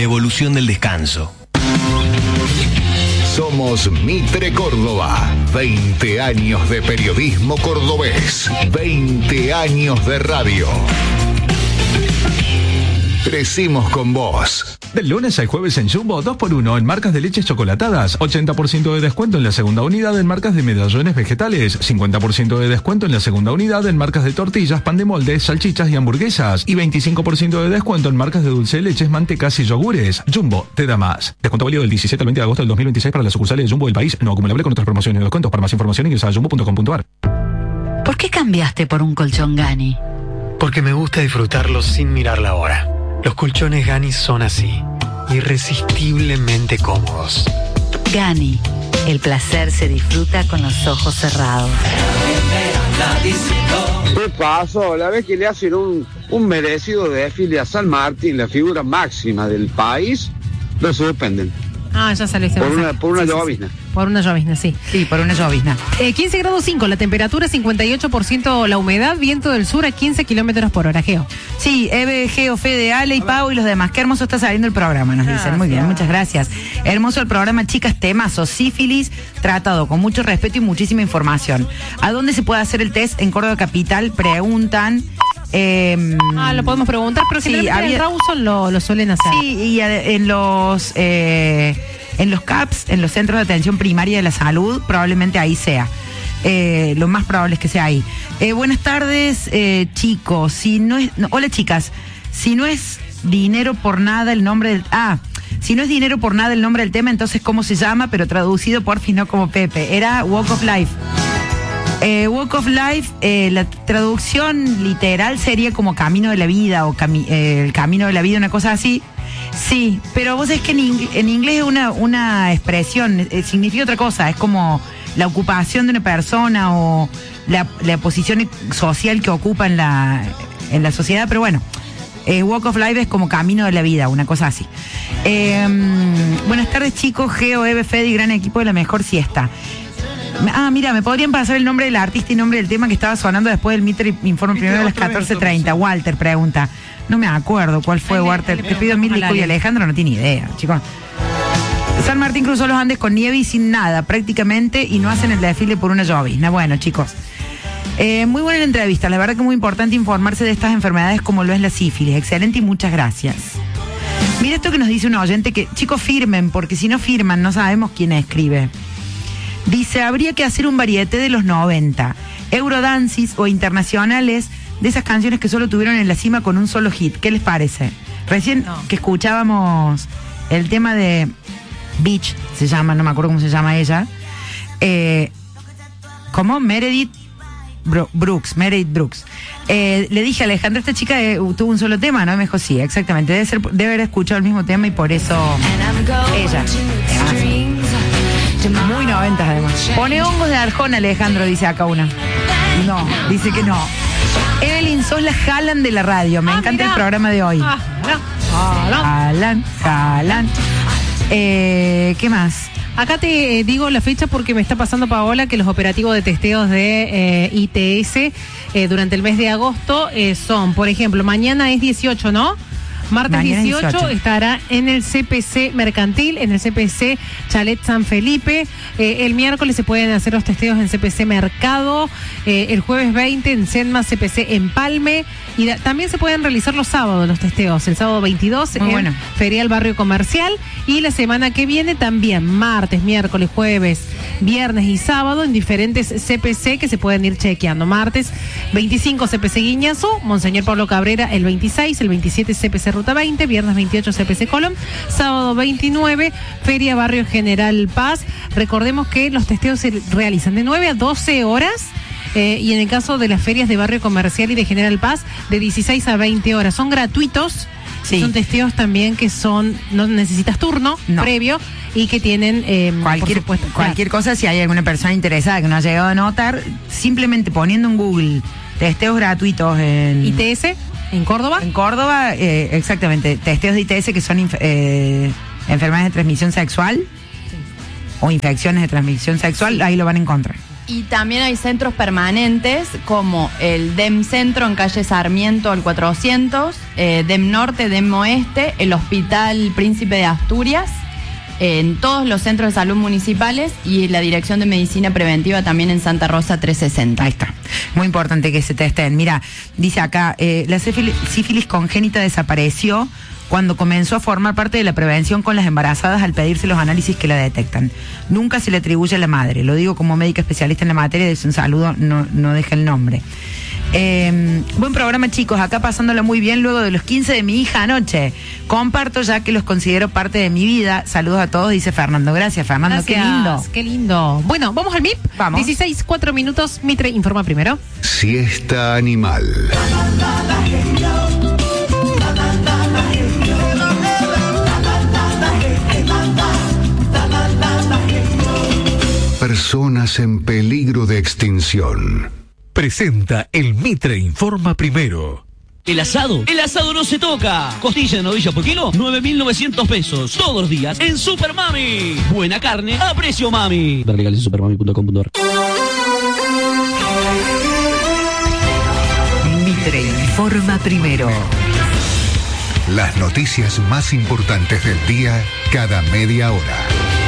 evolución del descanso. Somos Mitre Córdoba. 20 años de periodismo cordobés. 20 años de radio. Crecimos con vos. Del lunes al jueves en Jumbo, 2x1 en marcas de leches chocolatadas, 80% de descuento en la segunda unidad en marcas de medallones vegetales, 50% de descuento en la segunda unidad en marcas de tortillas, pan de molde, salchichas y hamburguesas, y 25% de descuento en marcas de dulce de leches, mantecas y yogures. Jumbo te da más. Descuento válido del 17 al 20 de agosto del 2026 para las sucursales de Jumbo del país, no acumulable con otras promociones y descuentos. Para más información ingresa a jumbo.com.ar. ¿Por qué cambiaste por un colchón Gani? Porque me gusta disfrutarlos sin mirar la hora. Los colchones Gani son así, irresistiblemente cómodos. Gani, el placer se disfruta con los ojos cerrados. ¿Qué pasó? La vez que le hacen un merecido desfile a San Martín, la figura máxima del país, lo suspenden. Ah, ya salió este mensaje. Por una llovizna. Por una llovizna, sí. Sí, por una llovizna. 15 grados 5, la temperatura 58%, la humedad, viento del sur a 15 kilómetros por hora, Geo. Sí, Eve, Geo, Fede, Ale y Pau y los demás. Qué hermoso está saliendo el programa, nos dicen. Muy bien, muchas gracias. Hermoso el programa, chicas, temazo. Sífilis, tratado con mucho respeto y muchísima información. ¿A dónde se puede hacer el test? En Córdoba Capital, preguntan. Lo podemos preguntar, pero sí, en Rawson lo suelen hacer. Sí, y en los CAPS, en los centros de atención primaria de la salud, probablemente ahí sea. Lo más probable es que sea ahí. Buenas tardes, chicos. Hola, chicas. Si no es dinero por nada el nombre del... si no es dinero por nada el nombre del tema, entonces ¿cómo se llama? Pero traducido por fin, no como Pepe. Era Walk of Life. Walk of Life, la traducción literal sería como Camino de la Vida o el Camino de la Vida, una cosa así. Sí, pero vos sabés que en inglés una expresión significa otra cosa, es como la ocupación de una persona o la posición social que ocupa en la sociedad, pero bueno, Walk of Life es como Camino de la Vida, una cosa así. Buenas tardes, chicos, Geo, Eve, Fede y gran equipo de La Mejor Siesta. Mira, ¿me podrían pasar el nombre del artista y nombre del tema que estaba sonando después del Mitre Informe primero a las 14:30? Walter pregunta. No me acuerdo cuál fue, Walter. Te pido mil disculpas. Alejandro no tiene idea, chicos. San Martín cruzó los Andes con nieve y sin nada, prácticamente, y no hacen el desfile por una llovizna. Bueno, chicos. Muy buena la entrevista. La verdad que es muy importante informarse de estas enfermedades como lo es la sífilis. Excelente y muchas gracias. Mira esto que nos dice un oyente que, chicos, firmen, porque si no firman no sabemos quién escribe. Dice, habría que hacer un varieté de los 90, Eurodances o internacionales, de esas canciones que solo tuvieron en la cima con un solo hit. ¿Qué les parece? Recién que escuchábamos el tema de Beach, se llama, no me acuerdo cómo se llama ella. ¿Cómo? Meredith Brooks. Le dije a Alejandra, esta chica tuvo un solo tema, ¿no? Y me dijo, sí, exactamente. Debe haber escuchado el mismo tema y por eso ella. Muy 90 además. Pone hongos de Arjona, Alejandro, dice acá una. No, dice que no. Evelyn, sos la Haaland de la radio. Me encanta el programa de hoy. Haaland. ¿Qué más? Acá te digo la fecha porque me está pasando, Paola, que los operativos de testeos de ITS durante el mes de agosto son, por ejemplo, mañana es 18, ¿no? Martes mañana 18 estará en el CPC Mercantil, en el CPC Chalet San Felipe. El miércoles se pueden hacer los testeos en CPC Mercado. El jueves 20 en Senma CPC Empalme. Y también se pueden realizar los sábados los testeos. El sábado 22 en Ferial Barrio Comercial. Y la semana que viene también, martes, miércoles, jueves, viernes y sábado en diferentes CPC que se pueden ir chequeando. Martes 25 CPC Guiñazú, Monseñor Pablo Cabrera el 26, el 27 CPC Ruta 20, viernes 28 CPC Colón, sábado 29 Feria Barrio General Paz. Recordemos que los testeos se realizan de 9 a 12 horas. Y en el caso de las ferias de Barrio Comercial y de General Paz, de 16 a 20 horas. Son gratuitos. Sí. Son testeos también que no necesitas turno previo y que tienen cualquier cosa. Si hay alguna persona interesada que no ha llegado a notar, simplemente poniendo en Google testeos gratuitos en ITS en Córdoba. En Córdoba, exactamente, testeos de ITS que son enfermedades de transmisión sexual o infecciones de transmisión sexual, ahí lo van a encontrar. Y también hay centros permanentes como el DEM Centro en calle Sarmiento al 400, DEM Norte, DEM Oeste, el Hospital Príncipe de Asturias, en todos los centros de salud municipales y la Dirección de Medicina Preventiva también en Santa Rosa 360. Ahí está. Muy importante que se testen. Mira, dice acá, la sífilis congénita desapareció cuando comenzó a formar parte de la prevención con las embarazadas al pedirse los análisis que la detectan. Nunca se le atribuye a la madre. Lo digo como médica especialista en la materia, desde un saludo, no deja el nombre. Buen programa, chicos, acá pasándolo muy bien luego de los 15 de mi hija anoche. Comparto ya que los considero parte de mi vida. Saludos a todos, dice Fernando. Gracias, Fernando. Gracias, qué lindo. Qué lindo. Bueno, vamos al MIP. Vamos. 16, 4 minutos. Mitre informa primero. Siesta animal. Personas en peligro de extinción. Presenta el Mitre Informa Primero. El asado no se toca. Costilla de novilla por kilo, 9.900 pesos. Todos los días en Super Mami. Buena carne a precio mami. Ver legales en supermami.com.ar. Mitre Informa Primero. Las noticias más importantes del día cada media hora.